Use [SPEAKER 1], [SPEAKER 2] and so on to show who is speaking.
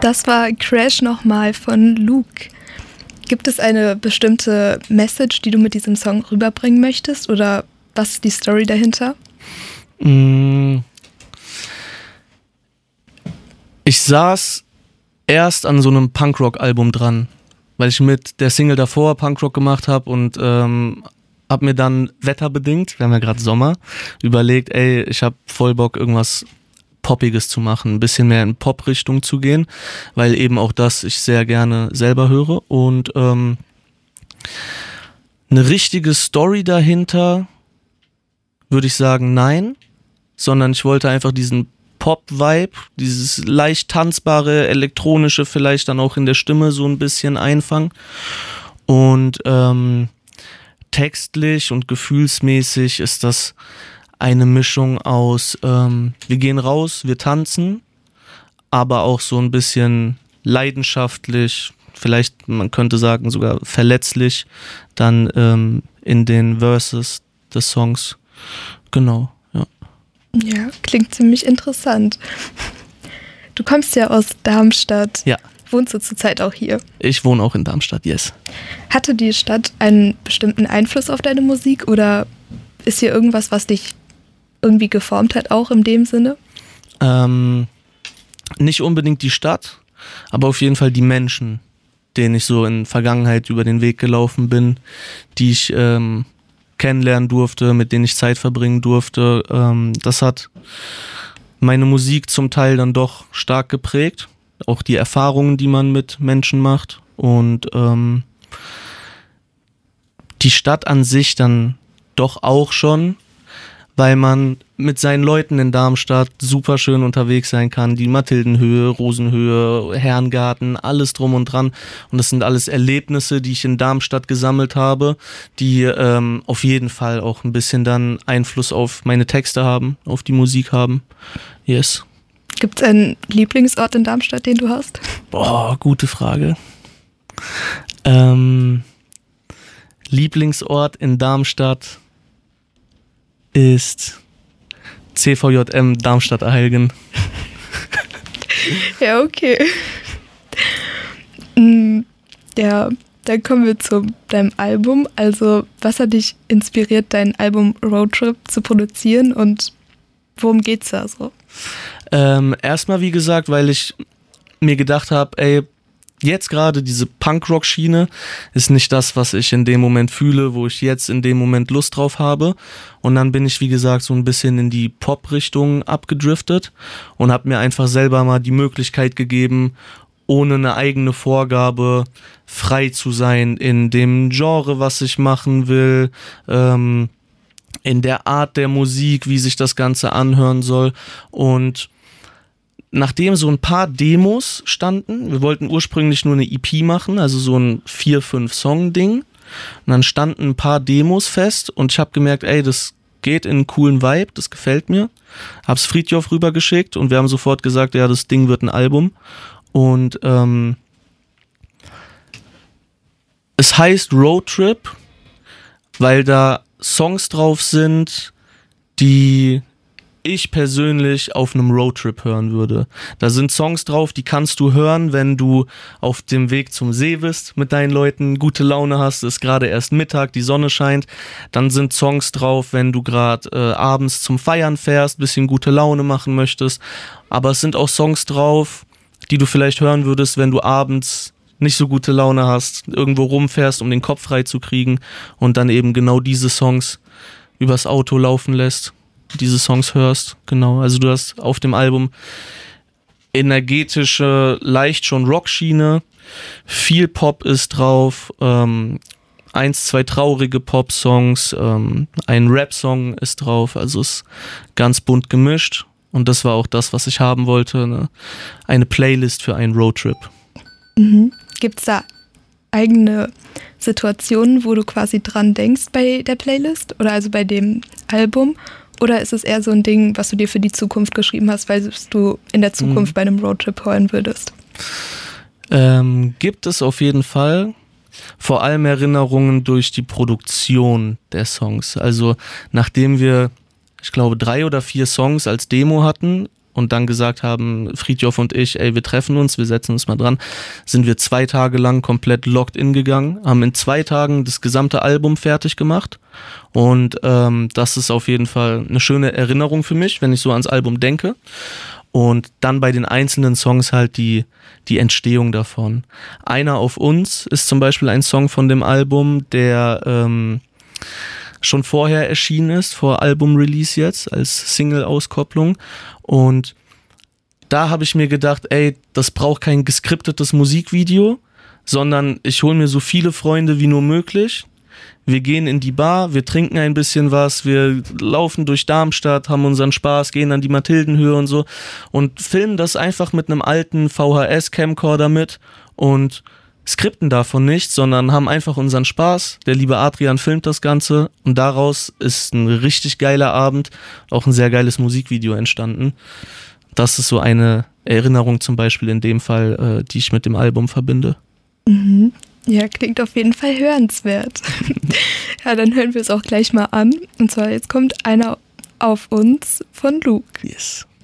[SPEAKER 1] Das war Crash nochmal von Luke. Gibt es eine bestimmte Message, die du mit diesem Song rüberbringen möchtest? Oder was ist die Story dahinter?
[SPEAKER 2] Ich saß erst an so einem Punkrock-Album dran, weil ich mit der Single davor Punkrock gemacht habe und habe mir dann wetterbedingt, wir haben ja gerade Sommer, überlegt, ich habe voll Bock, irgendwas Poppiges zu machen, ein bisschen mehr in Pop-Richtung zu gehen, weil eben auch das ich sehr gerne selber höre und eine richtige Story dahinter würde ich sagen, nein, sondern ich wollte einfach diesen Pop-Vibe, dieses leicht tanzbare, elektronische vielleicht dann auch in der Stimme so ein bisschen einfangen und textlich und gefühlsmäßig ist das eine Mischung aus, wir gehen raus, wir tanzen, aber auch so ein bisschen leidenschaftlich, vielleicht man könnte sagen sogar verletzlich, dann in den Verses des Songs. Genau, ja.
[SPEAKER 1] Ja, klingt ziemlich interessant. Du kommst ja aus Darmstadt.
[SPEAKER 2] Ja.
[SPEAKER 1] Wohnst du zurzeit auch hier?
[SPEAKER 2] Ich wohne auch in Darmstadt, yes.
[SPEAKER 1] Hatte die Stadt einen bestimmten Einfluss auf deine Musik oder ist hier irgendwas, was dich irgendwie geformt hat, auch in dem Sinne?
[SPEAKER 2] Nicht unbedingt die Stadt, aber auf jeden Fall die Menschen, denen ich so in Vergangenheit über den Weg gelaufen bin, die ich kennenlernen durfte, mit denen ich Zeit verbringen durfte. Das hat meine Musik zum Teil dann doch stark geprägt. Auch die Erfahrungen, die man mit Menschen macht. Und die Stadt an sich dann doch auch schon, weil man mit seinen Leuten in Darmstadt super schön unterwegs sein kann. Die Mathildenhöhe, Rosenhöhe, Herrengarten, alles drum und dran. Und das sind alles Erlebnisse, die ich in Darmstadt gesammelt habe, die auf jeden Fall auch ein bisschen dann Einfluss auf meine Texte haben, auf die Musik haben. Yes.
[SPEAKER 1] Gibt es einen Lieblingsort in Darmstadt, den du hast?
[SPEAKER 2] Boah, gute Frage. Lieblingsort in Darmstadt ist CVJM Darmstadt-Heilgen.
[SPEAKER 1] Ja, okay. Ja, dann kommen wir zu deinem Album. Also, was hat dich inspiriert, dein Album Roadtrip zu produzieren und worum geht's da so?
[SPEAKER 2] Erstmal, wie gesagt, weil ich mir gedacht habe, jetzt gerade diese Punkrock-Schiene ist nicht das, was ich in dem Moment fühle, wo ich jetzt in dem Moment Lust drauf habe. Und dann bin ich, wie gesagt, so ein bisschen in die Pop-Richtung abgedriftet und habe mir einfach selber mal die Möglichkeit gegeben, ohne eine eigene Vorgabe frei zu sein in dem Genre, was ich machen will, in der Art der Musik, wie sich das Ganze anhören soll. Und nachdem so ein paar Demos standen, wir wollten ursprünglich nur eine EP machen, also so ein 4-5-Song-Ding. Und dann standen ein paar Demos fest und ich habe gemerkt, das geht in einen coolen Vibe, das gefällt mir. Hab's Fridtjof rübergeschickt und wir haben sofort gesagt, ja, das Ding wird ein Album. Und es heißt Roadtrip, weil da Songs drauf sind, die ich persönlich auf einem Roadtrip hören würde. Da sind Songs drauf, die kannst du hören, wenn du auf dem Weg zum See bist mit deinen Leuten, gute Laune hast, es ist gerade erst Mittag, die Sonne scheint. Dann sind Songs drauf, wenn du gerade abends zum Feiern fährst, bisschen gute Laune machen möchtest. Aber es sind auch Songs drauf, die du vielleicht hören würdest, wenn du abends nicht so gute Laune hast, irgendwo rumfährst, um den Kopf frei zu kriegen und dann eben genau diese Songs übers Auto laufen lässt, diese Songs hörst. Genau, also du hast auf dem Album energetische, leicht schon Rockschiene, viel Pop ist drauf, 1-2 traurige Pop-Songs, ein Rap-Song ist drauf, also ist ganz bunt gemischt und das war auch das, was ich haben wollte, eine Playlist für einen Roadtrip.
[SPEAKER 1] Mhm. Gibt es da eigene Situationen, wo du quasi dran denkst bei der Playlist oder also bei dem Album? Oder ist es eher so ein Ding, was du dir für die Zukunft geschrieben hast, weil du in der Zukunft bei einem Roadtrip hören würdest?
[SPEAKER 2] Gibt es auf jeden Fall. Vor allem Erinnerungen durch die Produktion der Songs. Also nachdem wir, ich glaube, 3 oder 4 Songs als Demo hatten und dann gesagt haben, Fridtjof und ich, ey, wir treffen uns, wir setzen uns mal dran, sind wir 2 Tage lang komplett locked in gegangen, haben in 2 Tagen das gesamte Album fertig gemacht und das ist auf jeden Fall eine schöne Erinnerung für mich, wenn ich so ans Album denke. Und dann bei den einzelnen Songs halt die Entstehung davon. Einer auf uns ist zum Beispiel ein Song von dem Album, der schon vorher erschienen ist, vor Album-Release jetzt, als Single-Auskopplung. Und da habe ich mir gedacht, ey, das braucht kein geskriptetes Musikvideo, sondern ich hole mir so viele Freunde wie nur möglich. Wir gehen in die Bar, wir trinken ein bisschen was, wir laufen durch Darmstadt, haben unseren Spaß, gehen an die Mathildenhöhe und so und filmen das einfach mit einem alten VHS-Camcorder mit und skripten davon nichts, sondern haben einfach unseren Spaß. Der liebe Adrian filmt das Ganze und daraus ist ein richtig geiler Abend, auch ein sehr geiles Musikvideo entstanden. Das ist so eine Erinnerung zum Beispiel in dem Fall, die ich mit dem Album verbinde.
[SPEAKER 1] Mhm. Ja, klingt auf jeden Fall hörenswert. Ja, dann hören wir es auch gleich mal an. Und zwar jetzt kommt einer auf uns von Luke.
[SPEAKER 2] Yes.